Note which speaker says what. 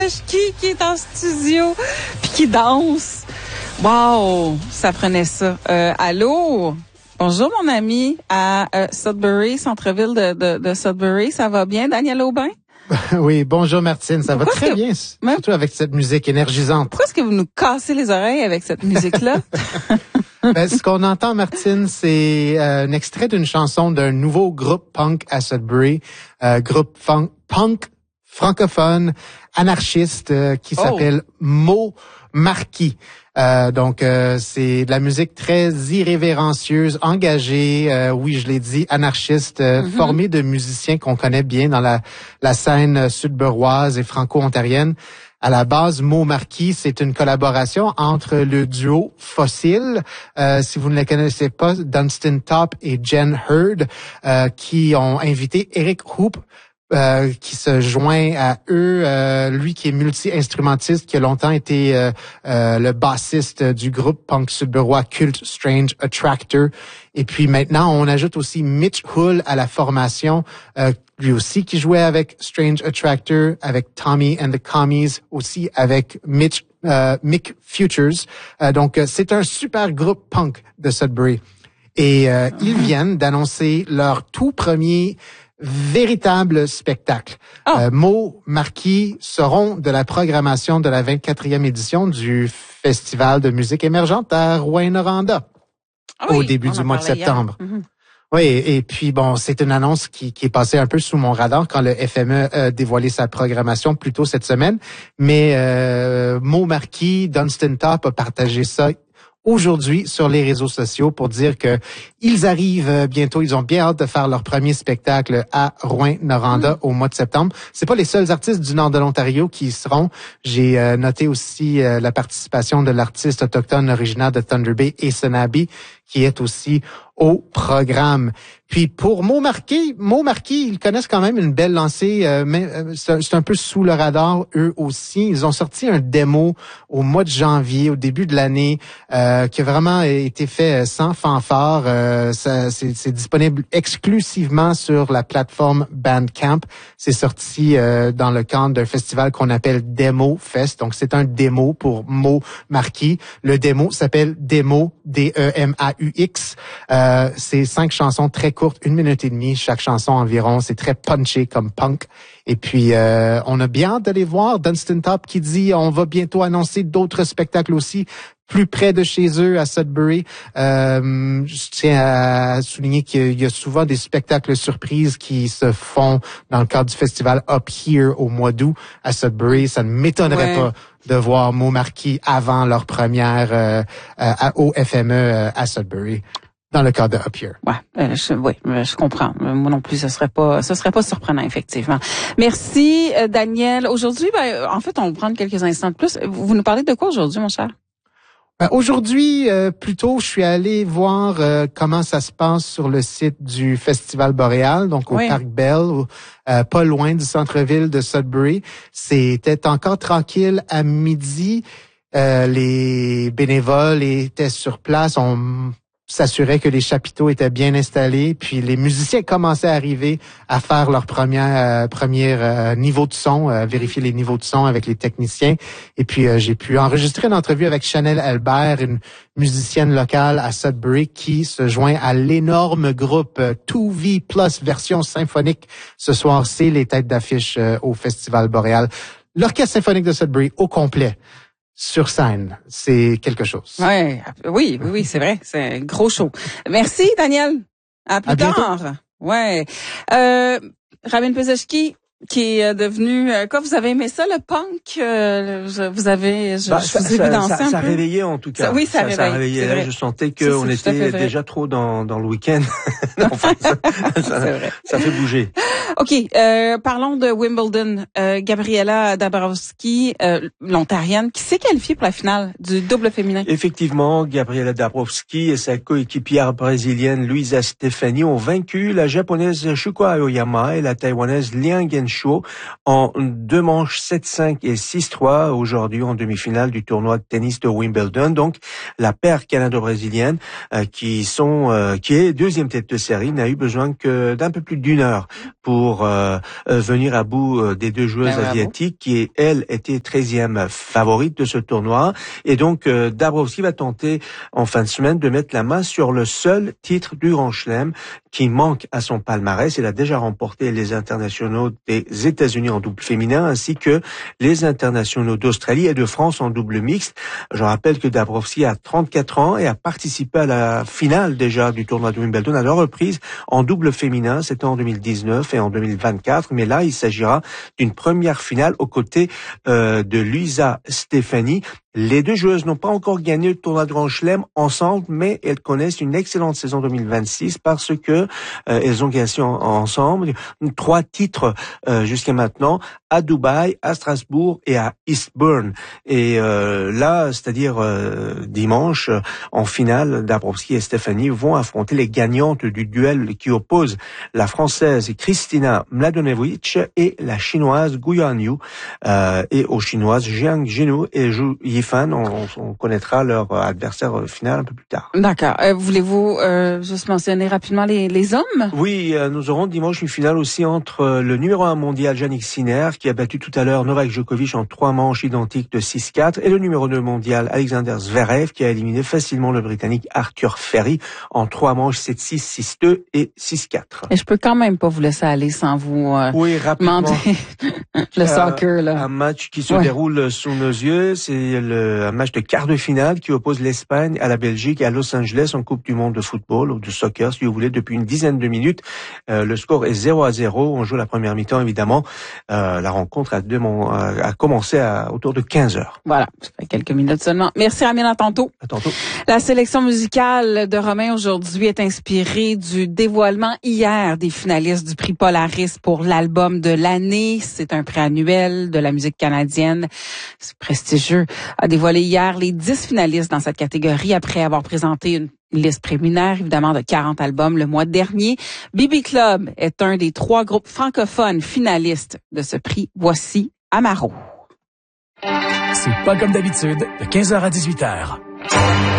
Speaker 1: Qui est en studio puis qui danse. Wow, ça prenait ça. Allô? Bonjour mon ami à Sudbury, centre-ville de Sudbury. Ça va bien, Daniel Aubin?
Speaker 2: Oui, bonjour Martine, ça va très bien, surtout avec cette musique énergisante.
Speaker 1: Pourquoi est-ce que vous nous cassez les oreilles avec cette musique-là?
Speaker 2: Ce qu'on entend, Martine, c'est un extrait d'une chanson d'un nouveau groupe punk à Sudbury, groupe punk francophone, anarchiste, qui s'appelle Mo Marquis. Donc, c'est de la musique très irrévérencieuse, engagée, oui, je l'ai dit, anarchiste, formée de musiciens qu'on connaît bien dans la scène sudburoise et franco-ontarienne. À la base, Mo Marquis, c'est une collaboration entre le duo Fossil, si vous ne les connaissez pas, Dunstan Top et Jen Hurd, qui ont invité Eric Hoop, qui se joint à eux, lui qui est multi-instrumentiste, qui a longtemps été le bassiste du groupe punk sudburois Cult Strange Attractor. Et puis maintenant, on ajoute aussi Mitch Hull à la formation, lui aussi qui jouait avec Strange Attractor, avec Tommy and the Commies, aussi avec Mick Futures. Donc c'est un super groupe punk de Sudbury. Et ils viennent d'annoncer leur tout premier véritable spectacle. Mo Marquis seront de la programmation de la 24e édition du Festival de musique émergente à Rouyn-Noranda au début du mois de septembre. Oui, et puis bon, c'est une annonce qui est passée un peu sous mon radar quand le FME a dévoilé sa programmation plus tôt cette semaine. Mais Mo Marquis, Dunstan Top a partagé ça aujourd'hui sur les réseaux sociaux pour dire que ils arrivent bientôt. Ils ont bien hâte de faire leur premier spectacle à Rouyn-Noranda au mois de septembre. C'est pas les seuls artistes du nord de l'Ontario qui y seront. J'ai noté aussi la participation de l'artiste autochtone originaire de Thunder Bay, Esenabi, qui est aussi au programme. Puis pour Mo Marquis, ils connaissent quand même une belle lancée, mais c'est un peu sous le radar, eux aussi. Ils ont sorti un démo au mois de janvier, au début de l'année, qui a vraiment été fait sans fanfare. C'est disponible exclusivement sur la plateforme Bandcamp. C'est sorti dans le cadre d'un festival qu'on appelle Demo Fest. Donc c'est un démo pour Mo Marquis. Le démo s'appelle Demo, D-E-M-A-U-X. C'est 5 chansons très courtes, 1 minute et demie, chaque chanson environ. C'est très punché comme punk. Et puis, on a bien hâte d'aller voir Dunstan Top qui dit on va bientôt annoncer d'autres spectacles aussi plus près de chez eux à Sudbury. Je tiens à souligner qu'il y a souvent des spectacles surprises qui se font dans le cadre du festival Up Here au mois d'août à Sudbury. Ça ne m'étonnerait pas de voir Mo Marquis avant leur première au FME à Sudbury. Dans le cadre de Up Here.
Speaker 1: Je comprends. Moi non plus, ce serait pas surprenant, effectivement. Merci, Daniel. Aujourd'hui, en fait, on va prendre quelques instants de plus. Vous nous parlez de quoi aujourd'hui, mon cher?
Speaker 2: Aujourd'hui, plutôt, je suis allé voir comment ça se passe sur le site du Festival Boréal, donc au Parc Bell, pas loin du centre-ville de Sudbury. C'était encore tranquille à midi. Les bénévoles étaient sur place. On s'assurait que les chapiteaux étaient bien installés, puis les musiciens commençaient à arriver à faire leur premier niveau de son, vérifier les niveaux de son avec les techniciens. Et puis j'ai pu enregistrer une entrevue avec Chanel Albert, une musicienne locale à Sudbury qui se joint à l'énorme groupe 2V Plus version symphonique. Ce soir, c'est les têtes d'affiche au Festival Boréal. L'Orchestre symphonique de Sudbury au complet. Sur scène, c'est quelque chose.
Speaker 1: Oui, c'est vrai, c'est un gros show. Merci, Daniel. À plus tard. Ouais. Rabin Pezeshki, qui est devenu quoi, vous avez aimé ça le punk? Vous avez je vous ai vu danser un peu.
Speaker 3: Ça réveillait en tout cas.
Speaker 1: Ça réveillait.
Speaker 3: Je sentais qu'on était déjà trop dans le week-end. Enfin, ça fait bouger.
Speaker 1: OK, parlons de Wimbledon. Gabriela Dabrowski, l'Ontarienne, qui s'est qualifiée pour la finale du double féminin.
Speaker 3: Effectivement, Gabriela Dabrowski et sa coéquipière brésilienne Luisa Stefani ont vaincu la japonaise Shuko Aoyama et la taïwanaise Liang Shaw en 2 manches 7-5 et 6-3 aujourd'hui en demi-finale du tournoi de tennis de Wimbledon. Donc la paire canado-brésilienne qui est deuxième tête de série n'a eu besoin que d'un peu plus d'1 heure pour venir à bout des deux joueuses asiatiques qui, elles, étaient 13e favorite de ce tournoi. Et donc Dabrowski va tenter en fin de semaine de mettre la main sur le seul titre du Grand Chelem qui manque à son palmarès. Il a déjà remporté les internationaux des États-Unis en double féminin ainsi que les internationaux d'Australie et de France en double mixte. Je rappelle que Dabrowski a 34 ans et a participé à la finale déjà du tournoi de Wimbledon à 2 reprises en double féminin. C'était en 2019 et en 2024. Mais là, il s'agira d'une première finale aux côtés de Luisa Stefani. Les deux joueuses n'ont pas encore gagné le tournoi de Grand Chelem ensemble, mais elles connaissent une excellente saison 2026 parce que elles ont gagné ensemble 3 titres jusqu'à maintenant à Dubaï, à Strasbourg et à Eastbourne. Et là, c'est-à-dire dimanche, en finale, Dabrowski et Stefani vont affronter les gagnantes du duel qui oppose la Française Kristina Mladenovic et la Chinoise Gu Yanyu et aux Chinoises Jiang Jinu et Zhu Yifan. On connaîtra leur adversaire final un peu plus tard.
Speaker 1: D'accord. Voulez-vous juste mentionner rapidement les hommes?
Speaker 3: Oui, nous aurons dimanche une finale aussi entre le numéro 1 mondial Jannik Sinner, qui a battu tout à l'heure Novak Djokovic en 3 manches identiques de 6-4, et le numéro 2 mondial Alexander Zverev, qui a éliminé facilement le Britannique Arthur Ferry en 3 manches 7-6, 6-2 et 6-4.
Speaker 1: Et je peux quand même pas vous laisser aller sans vous
Speaker 3: oui, rapidement.
Speaker 1: demander le soccer. Là.
Speaker 3: Un match qui se déroule sous nos yeux, c'est un match de quart de finale qui oppose l'Espagne à la Belgique et à Los Angeles en Coupe du Monde de football ou de soccer, si vous voulez, depuis une dizaine de minutes. Le score est 0-0. On joue la première mi-temps, évidemment. La rencontre a commencé autour de 15 heures.
Speaker 1: Voilà, ça fait quelques minutes seulement. Merci, Ramin, à tantôt.
Speaker 3: À tantôt.
Speaker 1: La sélection musicale de Romain aujourd'hui est inspirée du dévoilement hier des finalistes du prix Polaris pour l'album de l'année. C'est un prix annuel de la musique canadienne. C'est prestigieux. A dévoilé hier les 10 finalistes dans cette catégorie après avoir présenté une liste préliminaire, évidemment, de 40 albums le mois dernier. BB Club est un des 3 groupes francophones finalistes de ce prix. Voici Amaro.
Speaker 4: C'est pas comme d'habitude, de 15h à 18h.